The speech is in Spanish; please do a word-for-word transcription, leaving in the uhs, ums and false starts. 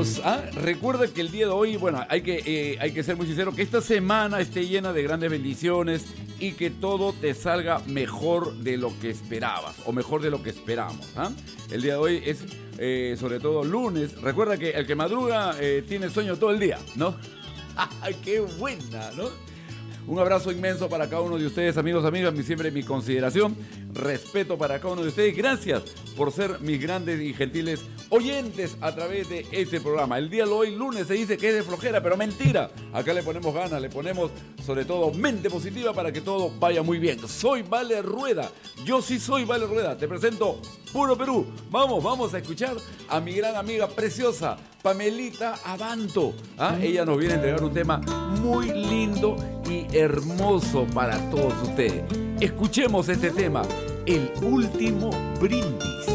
amigos, ¿ah? Recuerda que el día de hoy, bueno, hay que, eh, hay que ser muy sincero, que esta semana esté llena de grandes bendiciones y que todo te salga mejor de lo que esperabas o mejor de lo que esperamos. ¿Ah? El día de hoy es, eh, sobre todo, lunes. Recuerda que el que madruga eh, tiene sueño todo el día, ¿no? ¡Qué buena!, ¿no? Un abrazo inmenso para cada uno de ustedes, amigos, amigas, mi, siempre mi consideración, respeto para cada uno de ustedes. Gracias por ser mis grandes y gentiles oyentes a través de este programa. El día de hoy, lunes, se dice que es de flojera, pero mentira. Acá le ponemos ganas, le ponemos sobre todo mente positiva para que todo vaya muy bien. Soy Vale Rueda, yo sí soy Vale Rueda, te presento Puro Perú. Vamos, vamos a escuchar a mi gran amiga preciosa, Pamelita Abanto. ¿Ah? Ella nos viene a entregar un tema muy lindo y hermoso para todos ustedes. Escuchemos este tema, El Último Brindis.